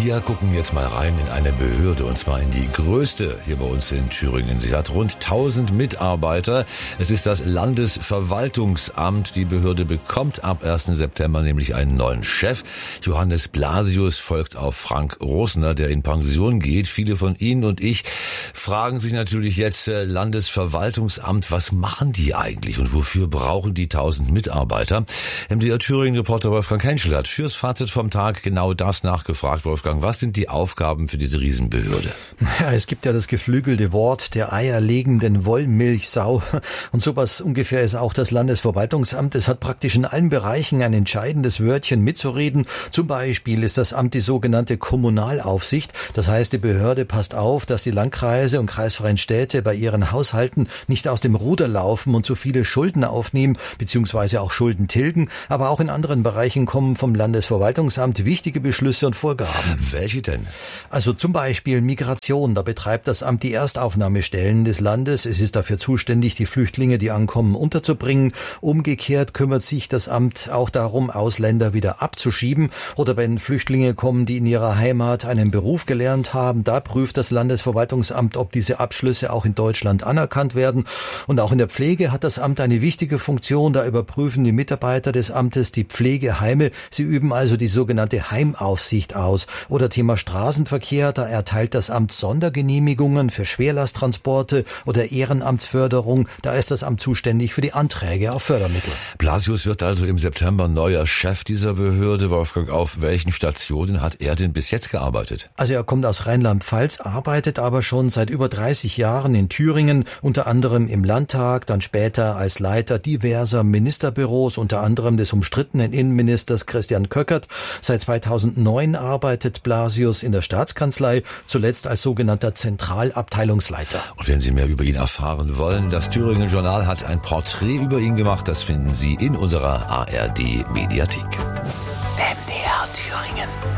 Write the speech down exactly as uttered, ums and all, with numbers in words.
Wir gucken jetzt mal rein in eine Behörde, und zwar in die größte hier bei uns in Thüringen. Sie hat rund tausend Mitarbeiter. Es ist das Landesverwaltungsamt. Die Behörde bekommt ab ersten September nämlich einen neuen Chef. Johannes Blasius folgt auf Frank Rosner, der in Pension geht. Viele von Ihnen und ich fragen sich natürlich jetzt, Landesverwaltungsamt, was machen die eigentlich und wofür brauchen die tausend Mitarbeiter? M D R Thüringen-Reporter Wolfgang Henschel hat fürs Fazit vom Tag genau das nachgefragt. Wolfgang, was sind die Aufgaben für diese Riesenbehörde? Ja, es gibt ja das geflügelte Wort der eierlegenden Wollmilchsau. Und sowas ungefähr ist auch das Landesverwaltungsamt. Es hat praktisch in allen Bereichen ein entscheidendes Wörtchen mitzureden. Zum Beispiel ist das Amt die sogenannte Kommunalaufsicht. Das heißt, die Behörde passt auf, dass die Landkreise und kreisfreien Städte bei ihren Haushalten nicht aus dem Ruder laufen und zu viele Schulden aufnehmen, beziehungsweise auch Schulden tilgen. Aber auch in anderen Bereichen kommen vom Landesverwaltungsamt wichtige Beschlüsse und Vorgaben. Welche denn? Also zum Beispiel Migration. Da betreibt das Amt die Erstaufnahmestellen des Landes. Es ist dafür zuständig, die Flüchtlinge, die ankommen, unterzubringen. Umgekehrt kümmert sich das Amt auch darum, Ausländer wieder abzuschieben. Oder wenn Flüchtlinge kommen, die in ihrer Heimat einen Beruf gelernt haben, da prüft das Landesverwaltungsamt, ob diese Abschlüsse auch in Deutschland anerkannt werden. Und auch in der Pflege hat das Amt eine wichtige Funktion. Da überprüfen die Mitarbeiter des Amtes die Pflegeheime. Sie üben also die sogenannte Heimaufsicht aus. Oder Thema Straßenverkehr, da erteilt das Amt Sondergenehmigungen für Schwerlasttransporte oder Ehrenamtsförderung. Da ist das Amt zuständig für die Anträge auf Fördermittel. Blasius wird also im September neuer Chef dieser Behörde. Wolfgang, auf welchen Stationen hat er denn bis jetzt gearbeitet? Also er kommt aus Rheinland-Pfalz, arbeitet aber schon seit über dreißig Jahren in Thüringen, unter anderem im Landtag, dann später als Leiter diverser Ministerbüros, unter anderem des umstrittenen Innenministers Christian Köckert. Seit zweitausendneun arbeitet Blasius in der Staatskanzlei, zuletzt als sogenannter Zentralabteilungsleiter. Und wenn Sie mehr über ihn erfahren wollen, das Thüringen Journal hat ein Porträt über ihn gemacht. Das finden Sie in unserer A R D Mediathek. M D R Thüringen.